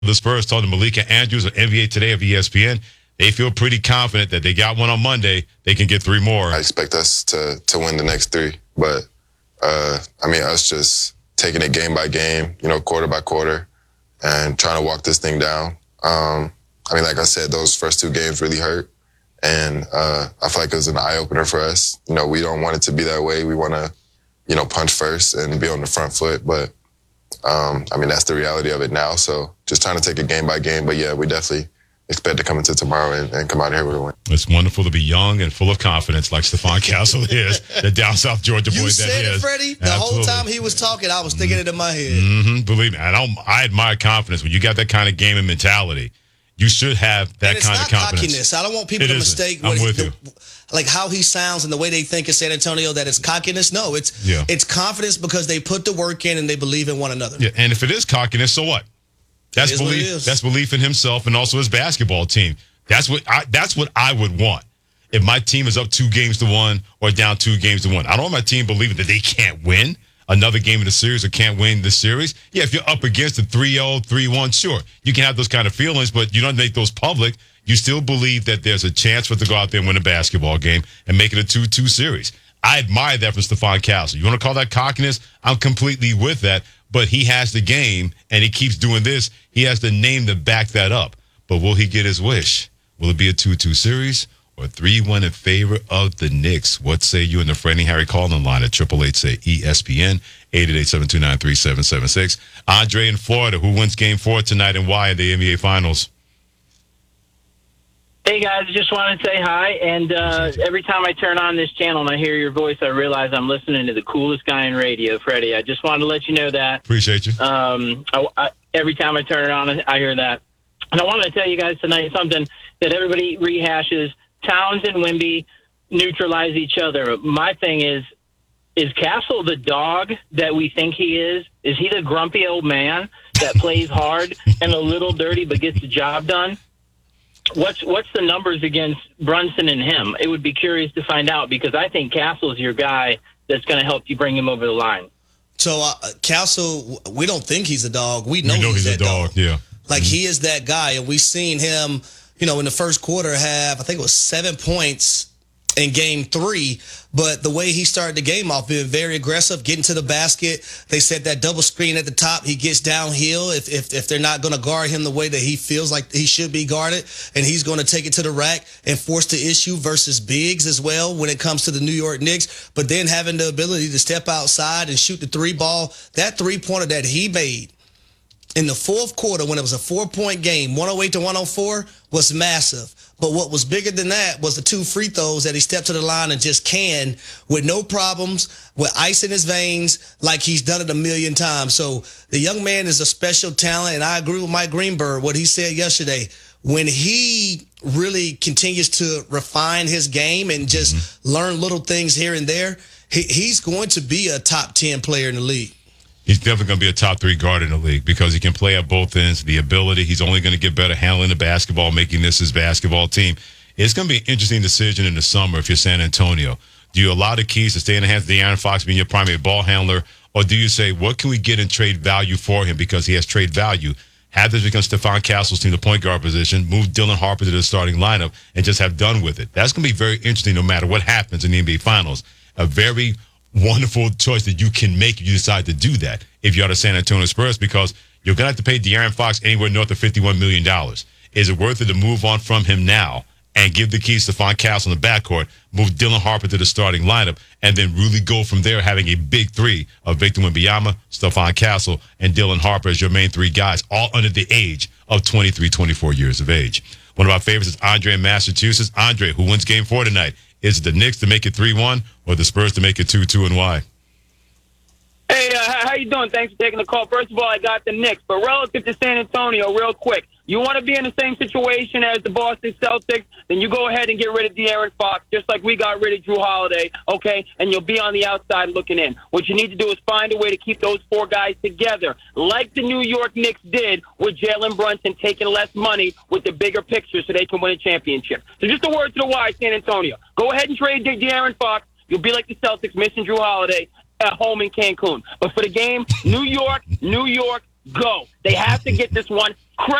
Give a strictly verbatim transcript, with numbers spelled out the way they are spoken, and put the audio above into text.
The Spurs told Malika Andrews of N B A Today of E S P N they feel pretty confident that they got one on Monday. They can get three more. I expect us to to win the next three, but uh, I mean us just taking it game by game, you know, quarter by quarter, and trying to walk this thing down. Um, I mean, like I said, those first two games really hurt, and uh, I feel like it was an eye opener for us. You know, we don't want it to be that way. We want to, you know, punch first and be on the front foot, but. Um, I mean, that's the reality of it now. So just trying to take it game by game. But, yeah, we definitely expect to come into tomorrow and, and come out here with a win. It's wonderful to be young and full of confidence like Stephon Castle is, the down South Georgia boy you that said is. it, Freddie. The Absolutely. whole time he was talking, I was thinking mm-hmm. it in my head. Mm-hmm. Believe me, I, don't, I admire confidence. When you got that kind of game and mentality, you should have that kind of confidence. It's not cockiness. I don't want people it to isn't. mistake I'm what with he, you. The, like how he sounds and the way they think in San Antonio that it's cockiness. No, it's yeah. it's confidence because they put the work in and they believe in one another. Yeah, and if it is cockiness, so what? That's belief. What that's belief in himself and also his basketball team. That's what I, that's what I would want. If my team is up two games to one or down two games to one, I don't want my team believing that they can't win another game in the series or can't win the series. Yeah, if you're up against a three oh, three one, sure, you can have those kind of feelings, but you don't make those public. You still believe that there's a chance for it to go out there and win a basketball game and make it a two two series. I admire that from Stephon Castle. You want to call that cockiness? I'm completely with that. But he has the game, and he keeps doing this. He has the name to back that up. But will he get his wish? Will it be a two two series or three one in favor of the Knicks? What say you in the Freddie Harry calling line at triple eight say E S P N, eight eight eight, seven two nine, three seven seven six. Andre in Florida, who wins game four tonight and why in the N B A Finals? Hey, guys, I just want to say hi, and uh, every time I turn on this channel and I hear your voice, I realize I'm listening to the coolest guy in radio, Freddie. I just wanted to let you know that. Appreciate you. Um, I, I, every time I turn it on, I hear that. And I wanted to tell you guys tonight something that everybody rehashes. Towns and Wemby neutralize each other. My thing is, is Castle the dog that we think he is? Is he the grumpy old man that plays hard and a little dirty but gets the job done? What's what's the numbers against Brunson and him? It would be curious to find out because I think Castle's your guy that's going to help you bring him over the line. So uh, Castle, we don't think he's a dog. We know, we know he's, he's that a dog. dog. Yeah, like mm-hmm. he is that guy, and we've seen him. You know, in the first quarter, have I think it was seven points in game three, but the way he started the game off, being very aggressive, getting to the basket. They said that double screen at the top, he gets downhill if if, if they're not going to guard him the way that he feels like he should be guarded, and he's going to take it to the rack and force the issue versus bigs as well when it comes to the New York Knicks. But then having the ability to step outside and shoot the three ball, that three-pointer that he made in the fourth quarter when it was a four-point game, one oh eight to one oh four, was massive. But what was bigger than that was the two free throws that he stepped to the line and just canned with no problems, with ice in his veins, like he's done it a million times. So the young man is a special talent, and I agree with Mike Greenberg, what he said yesterday. When he really continues to refine his game and just mm-hmm. learn little things here and there, he, he's going to be a top ten player in the league. He's definitely going to be a top three guard in the league because he can play at both ends. The ability, he's only going to get better handling the basketball, making this his basketball team. It's going to be an interesting decision in the summer if you're San Antonio. Do you allow the keys to stay in the hands of De'Aaron Fox being your primary ball handler, or do you say, what can we get in trade value for him because he has trade value? Have this become Stephon Castle's team, the point guard position, move Dylan Harper to the starting lineup, and just have done with it. That's going to be very interesting no matter what happens in the N B A Finals. A very wonderful choice that you can make if you decide to do that if you're the San Antonio Spurs, because you're going to have to pay De'Aaron Fox anywhere north of fifty-one million dollars. Is it worth it to move on from him now and give the keys to Stephon Castle in the backcourt, move Dylan Harper to the starting lineup, and then really go from there having a big three of Victor Wembanyama, Stephon Castle, and Dylan Harper as your main three guys, all under the age of twenty-three, twenty-four years of age? One of our favorites is Andre in Massachusetts. Andre, who wins game four tonight? Is it the Knicks to make it three one or the Spurs to make it two two, and why? Hey, uh, how you doing? Thanks for taking the call. First of all, I got the Knicks. But relative to San Antonio, real quick, you want to be in the same situation as the Boston Celtics, then you go ahead and get rid of De'Aaron Fox, just like we got rid of Drew Holiday, okay? And you'll be on the outside looking in. What you need to do is find a way to keep those four guys together, like the New York Knicks did with Jalen Brunson taking less money with the bigger picture so they can win a championship. So just a word to the wise, San Antonio. Go ahead and trade De- De'Aaron Fox. You'll be like the Celtics missing Drew Holiday at home in Cancun. But for the game, New York, New York, go. They have to get this one.